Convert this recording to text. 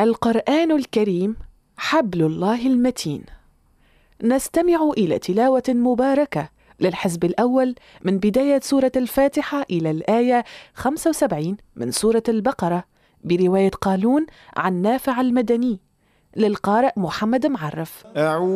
القرآن الكريم حبل الله المتين. نستمع إلى تلاوة مباركة للحزب الأول من بداية سورة الفاتحة إلى الآية 75 من سورة البقرة برواية قالون عن نافع المدني، للقارئ محمد معرف.